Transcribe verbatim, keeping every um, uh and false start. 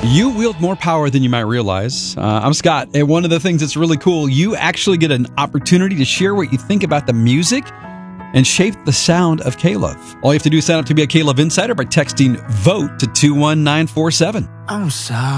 You wield more power than you might realize. Uh, I'm Scott, and one of the things that's really cool, you actually get an opportunity to share what you think about the music and shape the sound of K-Love. All you have to do is sign up to be a K-Love Insider by texting VOTE to two one nine four seven. I'm sorry.